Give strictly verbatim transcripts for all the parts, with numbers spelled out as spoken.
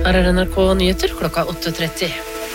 Her er N R K Nyheter klokka åtte tretti.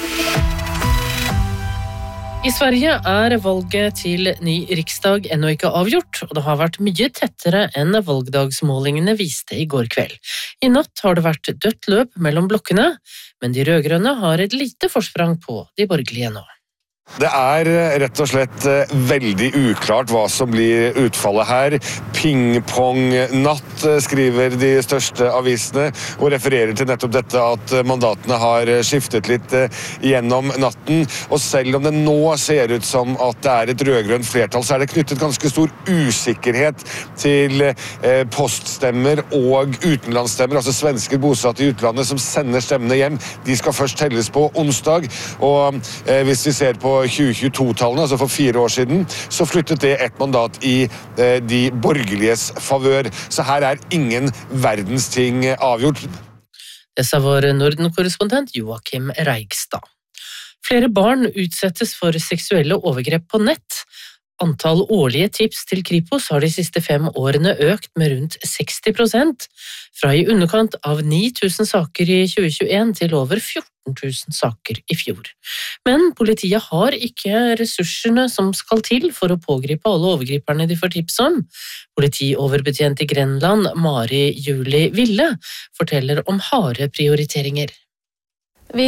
I Sverige er valget til ny riksdag ennå ikke avgjort, og det har vært mye tettere enn valgdagsmålingene viste i går kveld. I natt har det vært dødt løp mellom blokkene, men de rødgrønne har et lite forsprang på de borgerlige nå. Det er rett og slett veldig uklart hva som blir utfallet her. Ping-pong-natt, skriver de største avisene, og refererer til nettopp dette at mandatene har skiftet litt gjennom natten. Og selv om det nå ser ut som at det er et rødgrønt flertall, så er det knyttet ganske stor usikkerhet til poststemmer og utenlandsstemmer, altså svensker bosatt i utlandet som sender stemmene hjem. De skal først telles på onsdag, og hvis vi ser på tjue tjueto-tallene, altså for fire år siden, så flyttet det et mandat i eh, de borgerliges favør. Så her er ingen verdens ting avgjort. Det sa vår Norden-korrespondent Joakim Reigstad. Flere barn utsettes for seksuelle overgrep på nett. Antall årlige tips til Kripos har de siste fem årene økt med rundt seksti prosent, fra i underkant av ni tusen saker i tjue tjueen til over fjorten tusen saker i fjor. Men politiet har ikke ressursene som skal til for å pågripe alle overgriperne de får tips om. Politioverbetjent i Grenland, Mari Julie Ville, forteller om harde prioriteringer. Vi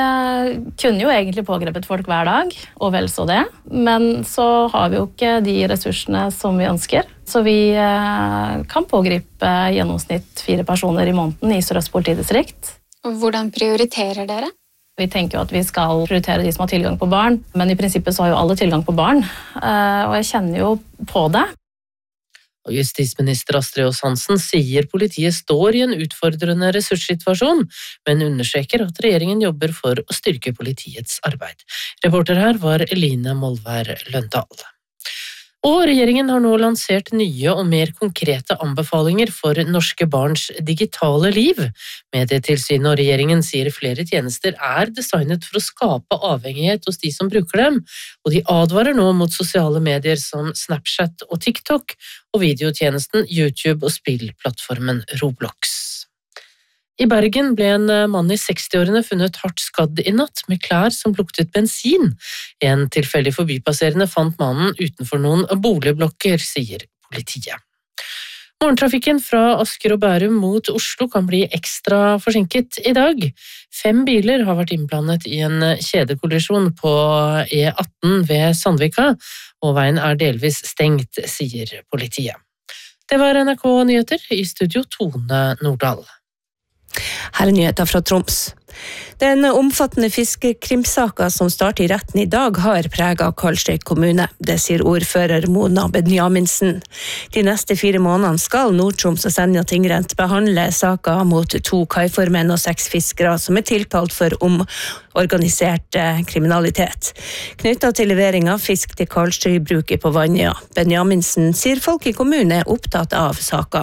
kunne jo egentlig pågrepet folk hver dag, og vel så det, men så har vi jo ikke de ressursene som vi ønsker. Så vi kan pågripe gjennomsnitt fire personer i måneden i Sør-Øst politidistrikt. Og hvordan prioriterer dere? Vi tenker jo at vi skal prioritere de som har tilgang på barn, men i prinsippet så har jo alle tilgang på barn, og jeg kjenner jo på det. Og justisminister Astrid Aas Hansen sier politiet står i en utfordrende ressurssituasjon, men understreker at regjeringen jobber for å styrke politiets arbeid. Reporter her var Eline Molvær Løndal. Og regjeringen har nå lansert nye og mer konkrete anbefalinger for norske barns digitale liv. Medietilsynet og regjeringen sier flere tjenester er designet for å skape avhengighet hos de som bruker dem, og de advarer nå mot sosiale medier som Snapchat og TikTok, og videotjenesten YouTube og spillplattformen Roblox. I Bergen ble en mann i sekstiårene funnet hardt skadd i natt med klær som luktet bensin. En tilfeldig forbipasserende fant mannen utenfor noen boligblokker, sier politiet. Morgentrafikken fra Asker og Bærum mot Oslo kan bli ekstra forsinket i dag. Fem biler har vært innblandet i en kjedekollisjon på E atten ved Sandvika, og veien er delvis stengt, sier politiet. Det var N R K Nyheter, i studio Tone Nordahl. Her er nyheter fra Troms. Den omfattende fiskekrimsaka som starter i retten i dag har preget Karlstøy kommune. Det sier ordfører Mona Benjaminsen. De neste fire månedene skal Nord-Troms og Senja tingrett behandle saka mot to kaiformenn og seks fiskere som er tiltalt for omorganisert kriminalitet. Knyttet til levering av fisk til Karlstøy-bruket på Vannøya. Benjaminsen sier folk i kommunen er opptatt av saka.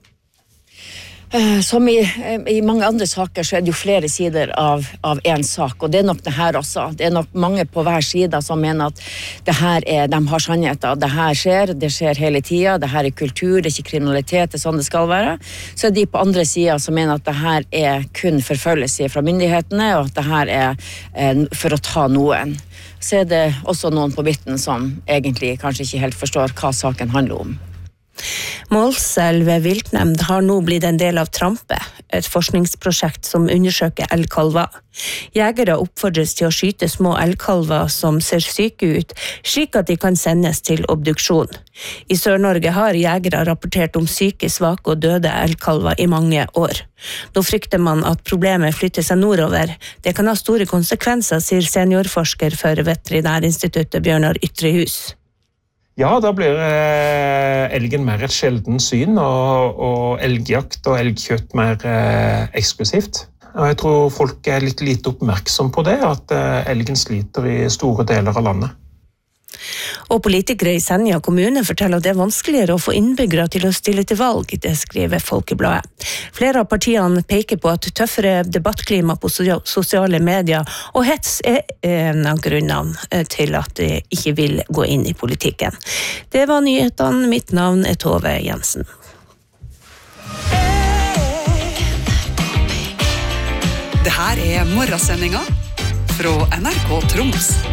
Som i, i mange andre saker så er det jo flere sider av, av en sak, og det er nok det her også. Det er nok mange på hver side som mener at det her er, de har sannheter. Det her skjer, det skjer hele tiden, det her er kultur, det er ikke kriminalitet, det er sånn det skal være. Så er de på andre siden som mener at det her er kun forfølgelse fra myndighetene, og at det her er eh, for å ta noen. Så er det også noen på midten som egentlig kanskje ikke helt forstår hva saken handler om. Målselv viltnemnd har nå blitt en del av Trampe, et forskningsprosjekt som undersøker elgkalver. Jegere oppfordres til å skyte små elgkalver som ser syke ut, slik at de kan sendes til obduksjon. I Sør-Norge har jegere rapportert om syke, svake og døde elgkalver i mange år. Nå frykter man at problemet flytter seg nordover. Det kan ha store konsekvenser, sier seniorforsker for Veterinærinstituttet Bjørnar Ytrehus. Ja, da blir eh, elgen mer et sjelden syn, og, og elgjakt og elgkjøtt mer eh, eksklusivt. Og jeg tror folk er litt lite oppmerksom på det, at eh, elgen sliter i store deler av landet. Og politikere i Senja kommune forteller at det er vanskeligere å få innbyggere til å stille til valg, det skriver Folkebladet. Flere av partiene peker på at tøffere debattklima på sosiale medier og hets er en av grunnene til at de ikke vil gå inn i politikken. Det var nyhetene. Mitt navn er Tove Jensen. Det her er morgensendinga fra N R K Troms.